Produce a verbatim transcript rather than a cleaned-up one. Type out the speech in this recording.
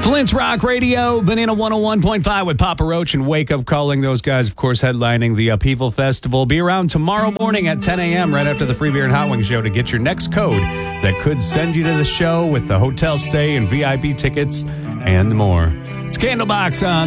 Flint's Rock Radio, Banana one oh one point five with Papa Roach and Wake Up Calling. Those guys, of course, headlining the Upheaval Festival. Be around tomorrow morning at ten a.m. right after the Free Beer and Hot Wings show to get your next code that could send you to the show with the hotel stay and V I P tickets and more. It's Candlebox on